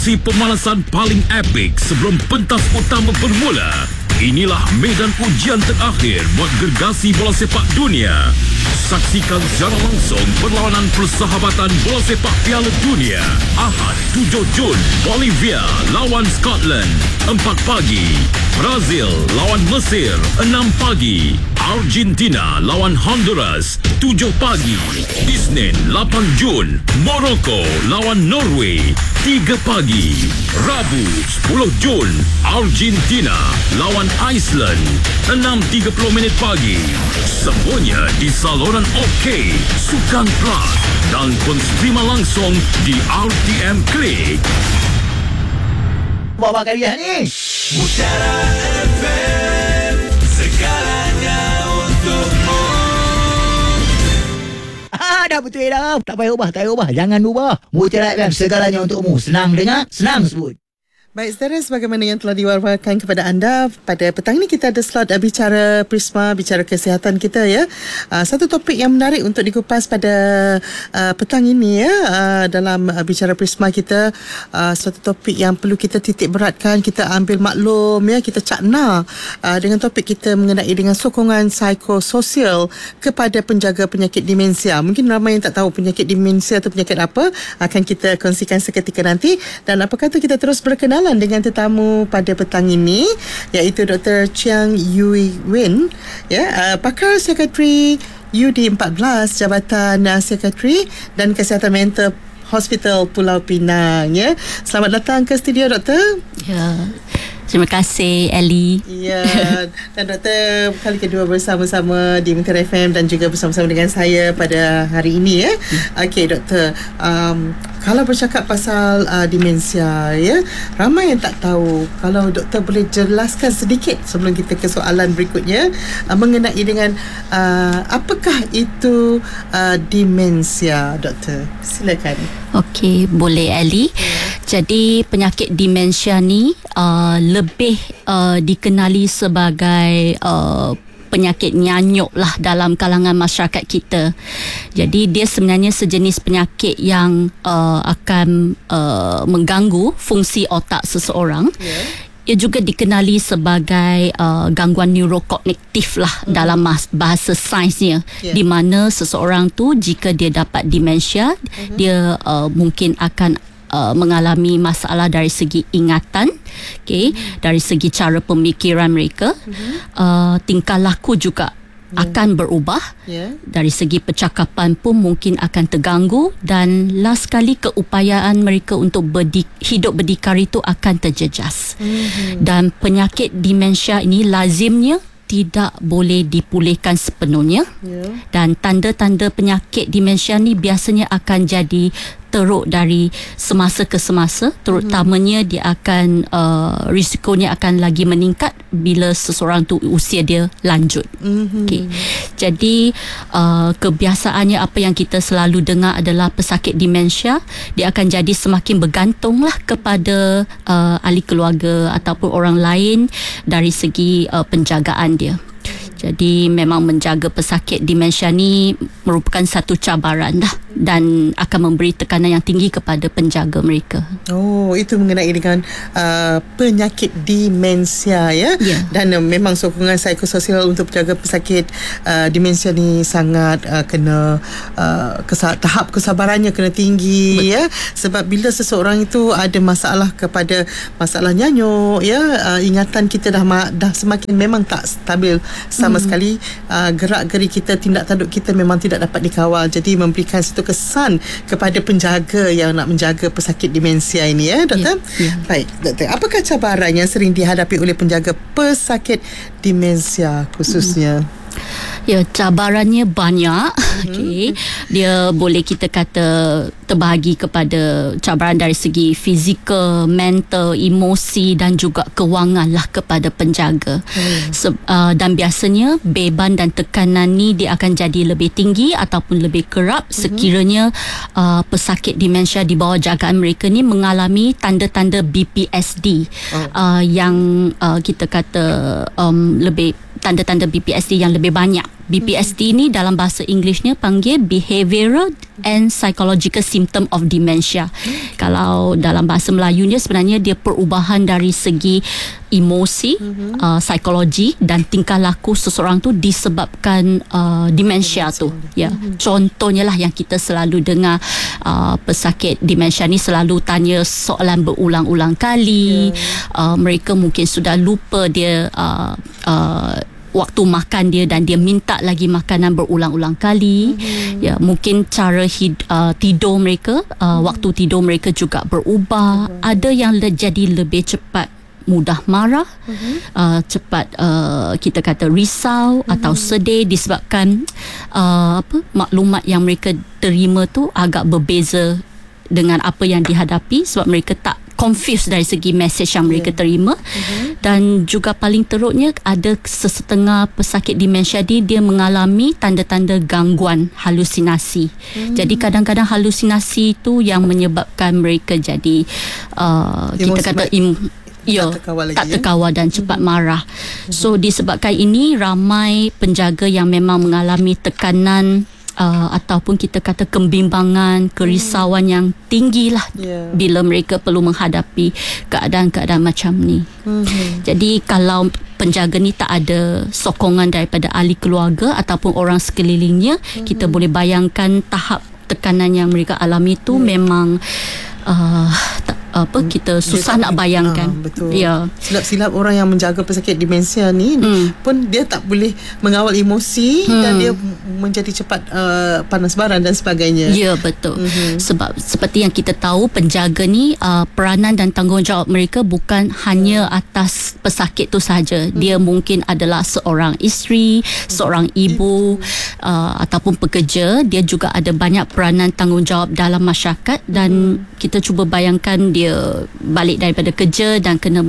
Si pemanasan paling epik sebelum pentas utama bermula. Inilah medan ujian terakhir buat gergasi bola sepak dunia. Saksikan secara langsung perlawanan persahabatan bola sepak Piala Dunia. Ahad 7 Jun, Bolivia lawan Scotland 4 pagi. Brazil lawan Mesir 6 pagi. Argentina lawan Honduras 7 pagi. Isnin 8 Jun, Morocco lawan Norway 3 pagi. Rabu 10 Jun, Argentina lawan Iceland 6.30 pagi. Semuanya di saluran OK, Sukan Plus dan konstrima langsung di RTM Klik. Bawa kalian ni Mutiara FM, segalanya untukmu. dah betul dah. Tak payah ubah. Jangan ubah. Mutiara FM, segalanya untukmu. Senang dengar, senang sebut. Baik, saudara, sebagaimana yang telah diwariskan kepada anda, pada petang ini kita ada slot bicara Prisma, bicara kesihatan kita ya. Satu topik yang menarik untuk dikupas pada petang ini ya, dalam bicara Prisma kita, satu topik yang perlu kita titik beratkan, kita ambil maklum ya, kita cakna dengan topik kita mengenai dengan sokongan psikososial kepada penjaga penyakit demensia. Mungkin ramai yang tak tahu penyakit demensia atau penyakit apa, akan kita kongsikan seketika nanti. Dan apa kata kita terus berkenalan dengan tetamu pada petang ini, iaitu Dr. Chiang Yui Wen ya, pakar psikiatri UD14 Jabatan Psikiatri dan Kesihatan Mental Hospital Pulau Pinang ya. Selamat datang ke studio, Doktor. Ya. Terima kasih, Ellie. Ya, dan Doktor kali kedua bersama-sama di Mutiara FM dan juga bersama-sama dengan saya pada hari ini ya. Okey, Doktor. Kalau bercakap pasal demensia ya, ramai yang tak tahu. Kalau Doktor boleh jelaskan sedikit sebelum kita ke soalan berikutnya mengenai dengan apakah itu demensia, Doktor? Silakan. Okey, boleh, Ellie. Jadi penyakit demensia ni lebih dikenali sebagai penyakit nyanyuk lah dalam kalangan masyarakat kita. Jadi dia sebenarnya sejenis penyakit yang akan mengganggu fungsi otak seseorang. Ia juga dikenali sebagai gangguan neurokognitif lah dalam bahasa sainsnya, di mana seseorang tu jika dia dapat demensia, dia mungkin akan mengalami masalah dari segi ingatan, dari segi cara pemikiran mereka, tingkah laku juga akan berubah, dari segi percakapan pun mungkin akan terganggu, dan last sekali keupayaan mereka untuk hidup berdikari itu akan terjejas. Dan penyakit demensia ini lazimnya tidak boleh dipulihkan sepenuhnya, dan tanda-tanda penyakit demensia ni biasanya akan jadi teruk dari semasa ke semasa, terutamanya dia akan risikonya akan lagi meningkat bila seseorang tu usia dia lanjut. Okay. Jadi kebiasaannya apa yang kita selalu dengar adalah pesakit demensia dia akan jadi semakin bergantunglah kepada ahli keluarga ataupun orang lain dari segi penjagaan dia. Jadi memang menjaga pesakit demensia ni merupakan satu cabaran dah, dan akan memberi tekanan yang tinggi kepada penjaga mereka. Oh, itu mengenai dengan penyakit demensia ya. Dan memang sokongan psikososial untuk penjaga pesakit demensia ni sangat kena tahap kesabarannya kena tinggi. Ya. Sebab bila seseorang itu ada masalah kepada masalah nyanyuk ya, ingatan kita dah semakin memang tak stabil sama sekali, gerak-geri kita, tindak tanduk kita memang tidak dapat dikawal. Jadi memberikan satu kesan kepada penjaga yang nak menjaga pesakit demensia ini ya, Doktor. Baik, Doktor, apakah cabaran yang sering dihadapi oleh penjaga pesakit demensia khususnya? Ya, cabarannya banyak. Dia boleh kita kata terbahagi kepada cabaran dari segi fizikal, mental, emosi dan juga kewangan lah kepada penjaga. Dan biasanya beban dan tekanan ni dia akan jadi lebih tinggi ataupun lebih kerap sekiranya pesakit demensia di bawah jagaan mereka ni mengalami tanda-tanda BPSD yang kita kata lebih tanda-tanda BPSD yang lebih banyak BPSD ni dalam bahasa Inggerisnya panggil Behavioral and Psychological Symptom of Dementia. Kalau dalam bahasa Melayunya sebenarnya dia perubahan dari segi emosi, psikologi dan tingkah laku seseorang tu disebabkan demensia tu. Ya, contohnya lah yang kita selalu dengar, pesakit demensia ni selalu tanya soalan berulang-ulang kali. Mereka mungkin sudah lupa dia waktu makan dia dan dia minta lagi makanan berulang-ulang kali. Ya, mungkin cara tidur mereka, waktu tidur mereka juga berubah. Ada yang jadi lebih cepat mudah marah, cepat kita kata risau atau sedih disebabkan maklumat yang mereka terima tu agak berbeza dengan apa yang dihadapi, sebab mereka tak confused dari segi message yang mereka terima. Dan juga paling teruknya ada sesetengah pesakit demensia dia mengalami tanda-tanda gangguan halusinasi. Jadi kadang-kadang halusinasi tu yang menyebabkan mereka jadi kita kata tak terkawal dan cepat marah. So disebabkan ini ramai penjaga yang memang mengalami tekanan ataupun kita kata kebimbangan, kerisauan yang tinggi lah bila mereka perlu menghadapi keadaan-keadaan macam ni. Jadi kalau penjaga ni tak ada sokongan daripada ahli keluarga ataupun orang sekelilingnya, kita boleh bayangkan tahap tekanan yang mereka alami tu memang kita susah nak bayangkan. Betul. Ya. Silap-silap orang yang menjaga pesakit demensia ni pun dia tak boleh mengawal emosi dan dia menjadi cepat panas baran dan sebagainya. Ya, betul. Sebab seperti yang kita tahu, penjaga ni peranan dan tanggungjawab mereka bukan hanya atas pesakit tu sahaja. Dia mungkin adalah seorang isteri, seorang ibu, ataupun pekerja. Dia juga ada banyak peranan tanggungjawab dalam masyarakat dan kita cuba bayangkan dia balik daripada kerja dan kena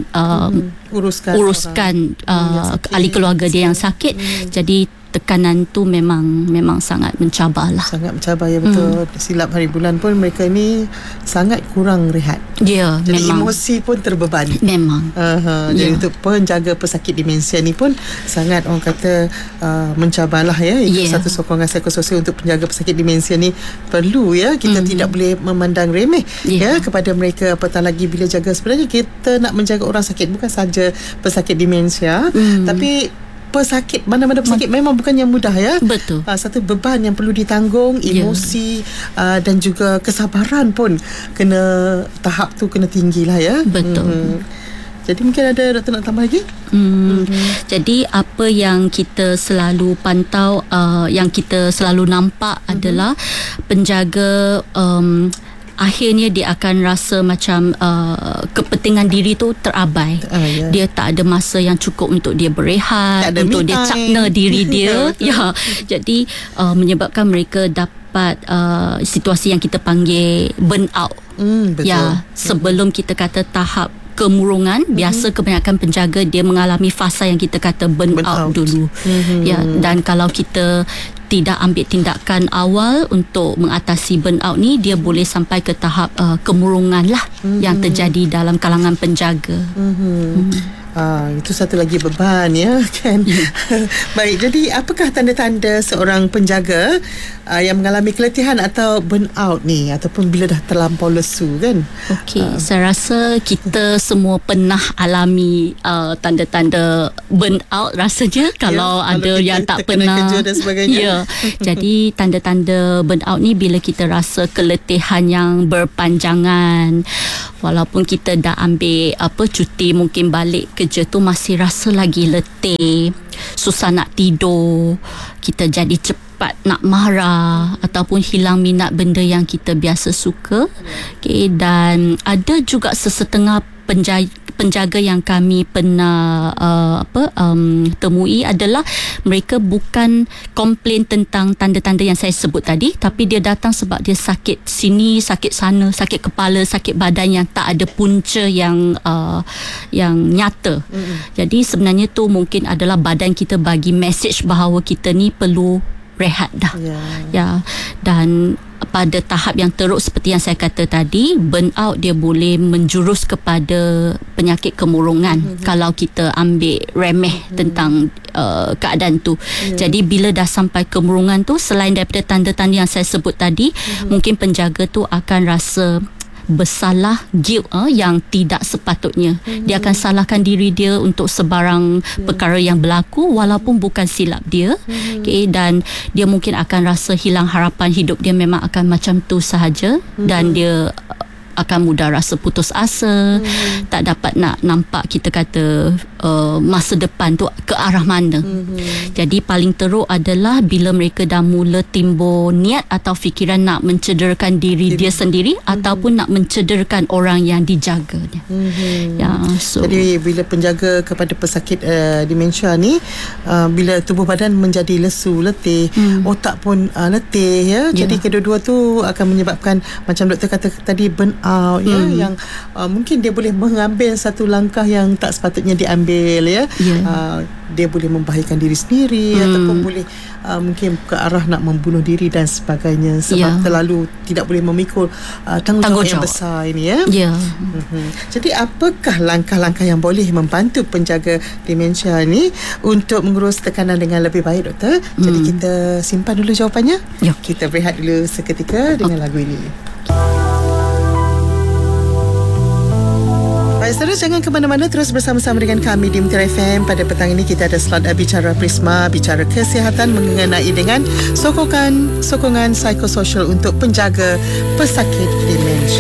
uruskan ahli keluarga dia yang sakit. Jadi tekanan tu memang sangat mencabar lah. Sangat mencabar, ya, betul. Silap hari bulan pun mereka ni sangat kurang rehat. Ya, jadi memang. Emosi pun terbebani. Memang. Jadi untuk penjaga pesakit demensia ni pun sangat orang kata mencabar lah, ya. Itu satu sokongan psikososial untuk penjaga pesakit demensia ni perlu, ya. Kita tidak boleh memandang remeh ya kepada mereka, apatah lagi bila jaga. Sebenarnya kita nak menjaga orang sakit bukan saja pesakit demensia, tapi pesakit, mana-mana pesakit memang bukan yang mudah, ya. Betul. Satu beban yang perlu ditanggung, emosi dan juga kesabaran pun kena, tahap tu kena tinggi lah, ya. Betul. Jadi mungkin ada doktor nak tambah lagi? Jadi apa yang kita selalu pantau, yang kita selalu nampak adalah penjaga akhirnya dia akan rasa macam kepentingan diri tu terabai. Dia tak ada masa yang cukup untuk dia berehat, untuk dia cakna diri dia. Jadi menyebabkan mereka dapat situasi yang kita panggil burnout. Ya, sebelum kita kata tahap kemurungan, biasa kebanyakan penjaga dia mengalami fasa yang kita kata burnout dulu. Ya, dan kalau kita tidak ambil tindakan awal untuk mengatasi burnout ni, dia boleh sampai ke tahap kemurungan lah yang terjadi dalam kalangan penjaga. Itu satu lagi beban, ya, kan. Baik, jadi apakah tanda-tanda seorang penjaga yang mengalami keletihan atau burnout ni, ataupun bila dah terlampau lesu, kan? Okey, saya rasa kita semua pernah alami tanda-tanda burnout rasanya, kalau ada yang tak pernah kerja dan sebagainya. Jadi tanda-tanda burnout ni bila kita rasa keletihan yang berpanjangan, walaupun kita dah ambil cuti, mungkin balik kerja tu masih rasa lagi letih, susah nak tidur, kita jadi cepat nak marah ataupun hilang minat benda yang kita biasa suka. Dan ada juga sesetengah penjaga yang kami pernah temui adalah mereka bukan komplain tentang tanda-tanda yang saya sebut tadi, tapi dia datang sebab dia sakit sini, sakit sana, sakit kepala, sakit badan yang tak ada punca yang nyata. Jadi sebenarnya tu mungkin adalah badan kita bagi message bahawa kita ni perlu rehat dah. Ya. Dan pada tahap yang teruk seperti yang saya kata tadi, burnout dia boleh menjurus kepada penyakit kemurungan kalau kita ambil remeh tentang keadaan tu. Jadi bila dah sampai kemurungan tu, selain daripada tanda-tanda yang saya sebut tadi, mungkin penjaga tu akan rasa bersalah, guilt yang tidak sepatutnya. Dia akan salahkan diri dia untuk sebarang perkara yang berlaku walaupun bukan silap dia. Okay, dan dia mungkin akan rasa hilang harapan, hidup dia memang akan macam tu sahaja, dan dia akan mudah rasa putus asa, tak dapat nak nampak, kita kata masa depan tu ke arah mana. Jadi paling teruk adalah bila mereka dah mula timbul niat atau fikiran nak mencederakan diri dia sendiri ataupun nak mencederakan orang yang dijaganya. Jadi bila penjaga kepada pesakit demensia ni, bila tubuh badan menjadi lesu, letih, otak pun letih ya. Jadi kedua-dua tu akan menyebabkan, macam doktor kata tadi, burn out yang mungkin dia boleh mengambil satu langkah yang tak sepatutnya diambil ya. Dia boleh membahayakan diri sendiri ataupun boleh mungkin ke arah nak membunuh diri dan sebagainya sebab terlalu tidak boleh memikul tanggungjawab yang besar ini ya. Jadi apakah langkah-langkah yang boleh membantu penjaga demensia ni untuk mengurus tekanan dengan lebih baik, doktor? Jadi kita simpan dulu jawapannya. Kita berehat dulu seketika dengan lagu ini. Baik, saudara, jangan ke mana-mana, terus bersama-sama dengan kami di Mutiara FM. Pada petang ini kita ada slot bicara Prisma, bicara kesihatan mengenai dengan sokongan psikososial untuk penjaga pesakit demensia.